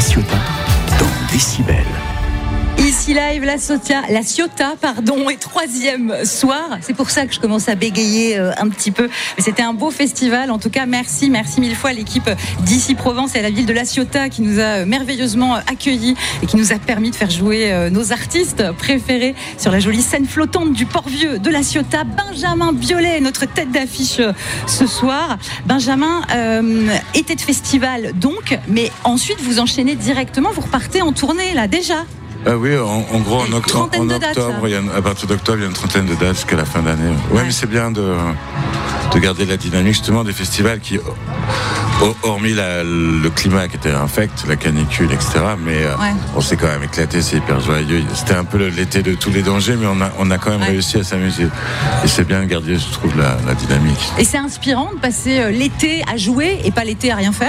Ciotat dans Décibel. Ici live, la Ciotat, est troisième soir. C'est pour ça que je commence à bégayer un petit peu. Mais c'était un beau festival. En tout cas, merci mille fois à l'équipe d'Ici Provence et à la ville de la Ciotat qui nous a merveilleusement accueillis et qui nous a permis de faire jouer nos artistes préférés sur la jolie scène flottante du Port-Vieux de la Ciotat. Benjamin Biolay, notre tête d'affiche ce soir. Benjamin, été de festival donc, mais ensuite vous enchaînez directement, vous repartez en tournée là déjà. Oui, en gros, en octobre, à partir d'octobre, il y a une trentaine de dates jusqu'à la fin d'année. Ouais, mais c'est bien de garder la dynamique justement des festivals qui, hormis le climat qui était infect, la canicule, etc. Mais on s'est quand même éclaté, c'est hyper joyeux. C'était un peu l'été de tous les dangers, mais on a quand même réussi à s'amuser. Et c'est bien de garder, je trouve, la dynamique. Et c'est inspirant de passer l'été à jouer et pas l'été à rien faire ?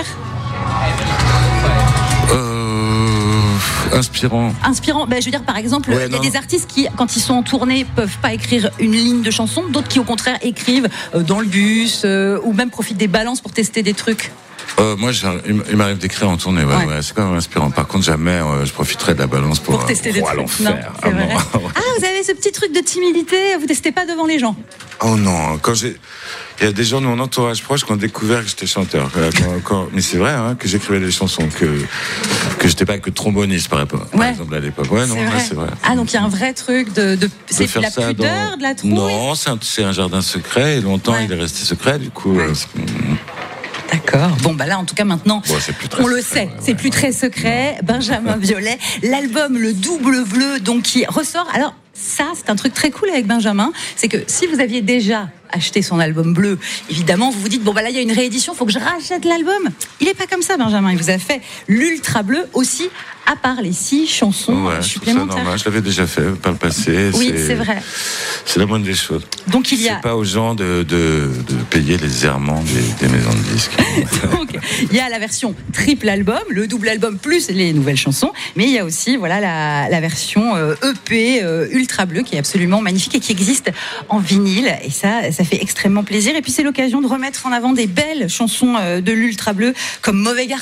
Inspirant. Je veux dire, par exemple, il y a des artistes qui, quand ils sont en tournée, peuvent pas écrire une ligne de chanson, d'autres qui, au contraire, écrivent dans le bus ou même profitent des balances pour tester des trucs. Moi, il m'arrive d'écrire en tournée, c'est quand même inspirant. Par contre, jamais je profiterai de la balance pour tester des trucs. L'enfer. Non, c'est vrai. Vous avez ce petit truc de timidité, vous testez pas devant les gens. Oh non, il y a des gens de mon entourage proche qui ont découvert que j'étais chanteur. Mais c'est vrai que j'écrivais des chansons, que j'étais pas que tromboniste par exemple à l'époque. C'est vrai. Donc il y a un vrai truc c'est la pudeur de la trouille. Non, c'est un jardin secret et longtemps il est resté secret du coup. D'accord. Bon, là, en tout cas, maintenant, on le sait, c'est plus très secret. Benjamin Biolay, l'album Le Double Bleu, donc, qui ressort. Alors, ça, c'est un truc très cool avec Benjamin, c'est que si vous aviez déjà acheté son album bleu, évidemment, vous vous dites, là, il y a une réédition, il faut que je rachète l'album. Il n'est pas comme ça, Benjamin. Il vous a fait l'Ultra Bleu aussi, à part les 6 chansons supplémentaires. C'est normal, je l'avais déjà fait par le passé. Oui, c'est vrai. C'est la moindre des choses. Donc, c'est pas aux gens de payer les errements des maisons de disques. Donc, il y a la version triple album, le double album plus les nouvelles chansons, mais il y a aussi la version EP Ultra Bleu qui est absolument magnifique et qui existe en vinyle. Et ça fait extrêmement plaisir. Et puis c'est l'occasion de remettre en avant des belles chansons de l'Ultra Bleu comme Mauvais Garçon.